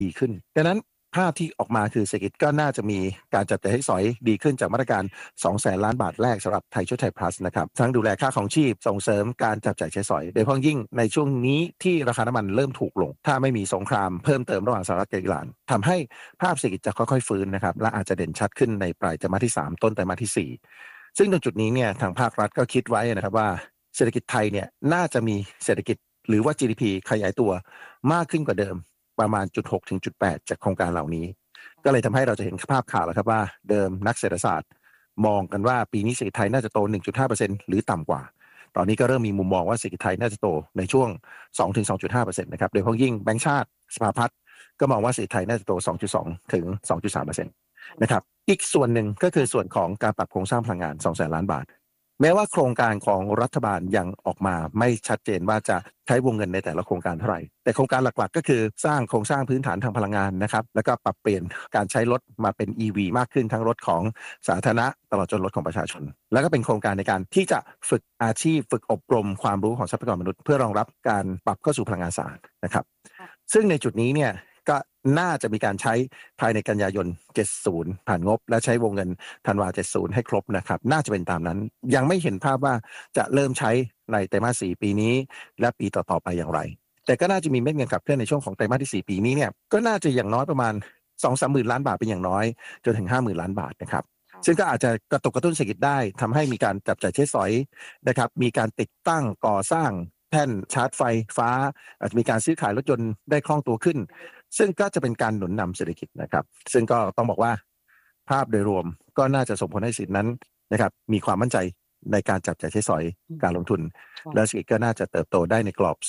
ดีขึ้นดังนั้นภาพที่ออกมาคือเศรษฐกิจก็น่าจะมีการจับจ่ายใช้สอยดีขึ้นจากมาตรการ200,000 ล้านบาทแรกสำหรับไทยช่วยไทย plus นะครับทั้งดูแลค่าของชีพส่งเสริมการจับจ่ายใช้สอยโดยเฉพาะยิ่งในช่วงนี้ที่ราคาน้ำมันเริ่มถูกลงถ้าไม่มีสงครามเพิ่มเติมระหว่างสหรัฐกับอิหร่านทำให้ภาพเศรษฐกิจจะค่อยๆฟื้นนะครับและอาจจะเด่นชัดขึ้นในปลายไตรมาสที่3ต้นไตรมาสที่4ซึ่งตรงจุดนี้เนี่ยทางภาครัฐก็คิดไว้นะครับว่าเศรษฐกิจไทยเนี่ยน่าจะมีเศรษฐกิจหรือว่า GDP ขยายตัวมากขึ้นกว่าเดิมประมาณ 0.6 ถึง 0.8 จากโครงการเหล่านี้ก็เลยทำให้เราจะเห็นภาพข่าวแล้วครับว่าเดิมนักเศรษฐศาสตร์มองกันว่าปีนี้เศรษฐกิจไทยน่าจะโต 1.5% หรือต่ำกว่าตอนนี้ก็เริ่มมีมุมมองว่าเศรษฐกิจไทยน่าจะโตในช่วง 2-2.5% นะครับโดยเฉพาะยิ่งแบงก์ชาติสภาพัฒน์ก็มองว่าเศรษฐกิจไทยน่าจะโต 2.2 ถึง 2.3% นะครับอีกส่วนหนึ่งก็คือส่วนของการปรับโครงสร้างพลังงาน 200,000 ล้านบาทแม้ว่าโครงการของรัฐบาลยังออกมาไม่ชัดเจนว่าจะใช้วงเงินในแต่ละโครงการเท่าไหร่แต่โครงการหลักๆก็คือสร้างโครงสร้างพื้นฐานทางพลังงานนะครับแล้วก็ปรับเปลี่ยนการใช้รถมาเป็น EV มากขึ้นทั้งรถของสาธารณะตลอดจนรถของประชาชนแล้วก็เป็นโครงการในการที่จะฝึกอาชีพฝึกอบรมความรู้ของทรัพยากรมนุษย์เพื่อรองรับการปรับเข้าสู่พลังงานสะอาดนะครับซึ่งในจุดนี้เนี่ยก็น่าจะมีการใช้ภายในกันยายน70ผ่านงบและใช้วงเงินธันวา70ให้ครบนะครับน่าจะเป็นตามนั้นยังไม่เห็นภาพว่าจะเริ่มใช้ในไตรมาส4ปีนี้และปีต่อๆไปอย่างไรแต่ก็น่าจะมีเม็ดเงินขับเคลื่อนในช่วงของไตรมาสที่4ปีนี้เนี่ยก็น่าจะอย่างน้อยประมาณ 2-3 หมื่นล้านบาทเป็นอย่างน้อยจนถึง 50,000 ล้านบาทนะครับซึ่งก็อาจจะกระตุ้นเศรษฐกิจได้ทำให้มีการจับจ่ายใช้สอยนะครับมีการติดตั้งก่อสร้างแท่นชาร์จไฟฟ้าอาจจะมีการซื้อขายรถยนต์ได้คล่องตัวขึ้นซึ่งก็จะเป็นการหนุนนำเศรษฐกิจนะครับซึ่งก็ต้องบอกว่าภาพโดยรวมก็น่าจะส่งผลให้เศรษฐกิจนั้นนะครับมีความมั่นใจในการจับจ่ายใช้สอยการลงทุนและเศรษฐกิจก็น่าจะเติบโตได้ในกรอบ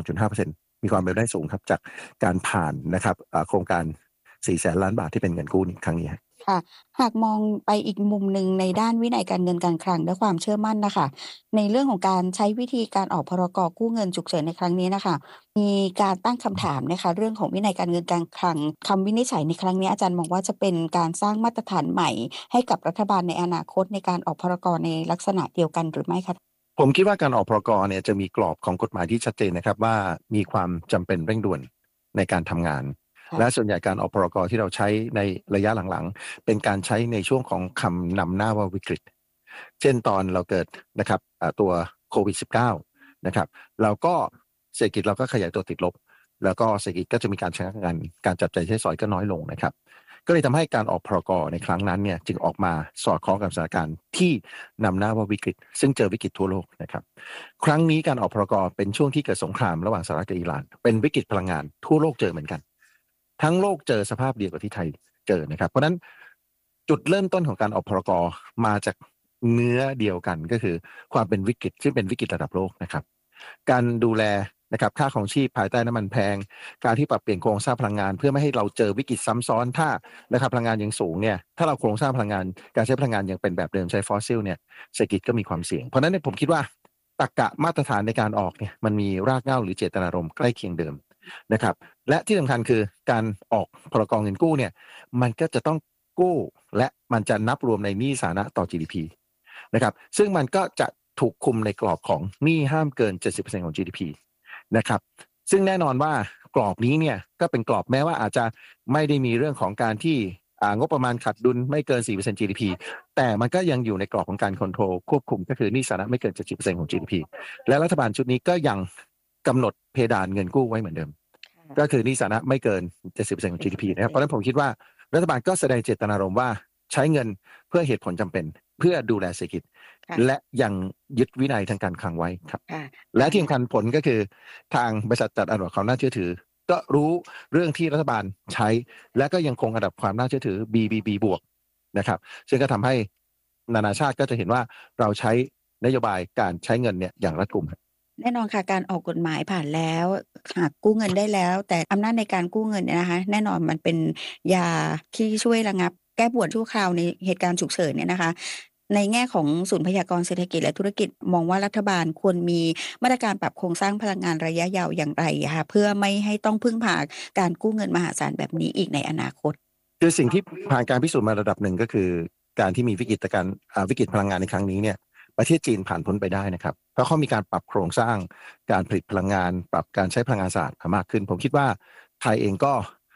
2-2.5% มีความเป็นไปได้สูงครับจากการผ่านนะครับโครงการ 400,000 ล้านบาทที่เป็นเงินกู้ครั้งนี้ค่ะหากมองไปอีกมุมหนึ่งในด้านวินัยการเงินการคลังและความเชื่อมั่นน่ะค่ะในเรื่องของการใช้วิธีการออกพรกกู้เงินฉุกเฉินในครั้งนี้น่ะค่ะมีการตั้งคำถามนะคะเรื่องของวินัยการเงินการคลังคำวินิจฉัยในครั้งนี้อาจารย์มองว่าจะเป็นการสร้างมาตรฐานใหม่ให้กับรัฐบาลในอนาคตในการออกพรกในลักษณะเดียวกันหรือไม่คะผมคิดว่าการออกพรกเนี่ยจะมีกรอบของกฎหมายที่ชัดเจนนะครับว่ามีความจำเป็นเร่งด่วนในการทำงานและส่วนใหญ่การออกพรกที่เราใช้ในระยะหลังๆเป็นการใช้ในช่วงของคำนำหน้าว่าวิกฤตเช่นตอนเราเกิดนะครับตัวโควิด -19 นะครับเราก็เศรษฐกิจเราก็ขยายตัวติดลบแล้วก็เศรษฐกิจก็จะมีการชะงักงันการจับจ่ายใช้สอยก็น้อยลงนะครับก็เลยทำให้การออกพรกในครั้งนั้นเนี่ยจึงออกมาสอดคล้องกับสถานการณ์ที่นำหน้าว่าวิกฤตซึ่งเจอวิกฤตทั่วโลกนะครับครั้งนี้การออกพรกเป็นช่วงที่เกิดสงครามระหว่างสหรัฐกับอิหร่านเป็นวิกฤตพลังงานทั่วโลกเจอเหมือนกันทั้งโลกเจอสภาพเดียวกับที่ไทยเจอนะครับเพราะฉะนั้นจุดเริ่มต้นของการออกพรกมาจากเนื้อเดียวกันก็คือความเป็นวิกฤตซึ่งเป็นวิกฤตระดับโลกนะครับการดูแลนะครับค่าของชีพภายใต้น้ำมันแพงการที่ปรับเปลี่ยนโครงสร้างพลังงานเพื่อไม่ให้เราเจอวิกฤตซ้ำซ้อนถ้าราคาพลังงานยังสูงเนี่ยถ้าเราโครงสร้างพลังงานการใช้พลังงานยังเป็นแบบเดิมใช้ฟอสซิลเนี่ยเศรษฐกิจก็มีความเสี่ยงเพราะฉะนั้นผมคิดว่าตรรกะมาตรฐานในการออกเนี่ยมันมีรากเหง้าหรือเจตนารมณ์ใกล้เคียงเดิมนะครับและที่สำคัญคือการออกพรกเงินกู้เนี่ยมันก็จะต้องกู้และมันจะนับรวมในหนี้สาธารณะต่อ GDP นะครับซึ่งมันก็จะถูกคุมในกรอบของหนี้ห้ามเกิน 70% ของ GDP นะครับซึ่งแน่นอนว่ากรอบนี้เนี่ยก็เป็นกรอบแม้ว่าอาจจะไม่ได้มีเรื่องของการที่งบประมาณขาดดุลไม่เกิน 4% GDP แต่มันก็ยังอยู่ในกรอบของการคอนโทรลควบคุมก็คือหนี้สาธารณะไม่เกิน 70% ของ GDP และรัฐบาลชุดนี้ก็ยังกำหนดเพดานเงินกู้ไว้เหมือนเดิมก็คือหนี้สาธารณะไม่เกิน 70% ของ GDP นะครับเพราะฉะนั้นผมคิดว่ารัฐบาลก็แสดงเจตนารมณ์ว่าใช้เงินเพื่อเหตุผลจำเป็นเพื่อดูแลเศรษฐกิจและยังยึดวินัยทางการคลังไว้ครับและที่สำคัญผลก็คือทางบริษัทจัดอันดับความน่าเชื่อถือก็รู้เรื่องที่รัฐบาลใช้และก็ยังคงอันดับความน่าเชื่อถือ BBB บวกนะครับซึ่งก็ทำให้นานาชาติก็จะเห็นว่าเราใช้นโยบายการใช้เงินเนี่ยอย่างรัดกุมแน่นอนค่ะการออกกฎหมายผ่านแล้วหากกู้เงินได้แล้วแต่อำนาจในการกู้เงินเนี่ยนะคะแน่นอนมันเป็นยาที่ช่วยระงับแก้ปวดชั่วคราวในเหตุการณ์ฉุกเฉินเนี่ยนะคะในแง่ของศูนย์พยากรณ์เศรษฐกิจและธุรกิจมองว่ารัฐบาลควรมีมาตรการปรับโครงสร้างพลังงานระยะยาวอย่างไรอะคะเพื่อไม่ให้ต้องพึ่งพาการกู้เงินมหาศาลแบบนี้อีกในอนาคตคือสิ่งที่ผ่านการพิสูจน์มาระดับหนึ่งก็คือการที่มีวิกฤตพลังงานในครั้งนี้เนี่ยประเทศจีนผ่านพ้นไปได้นะครับเพราะเขามีการปรับโครงสร้างการผลิตพลังงานปรับการใช้พลังงานสะอาดมากขึ้นผมคิดว่าไทยเองก็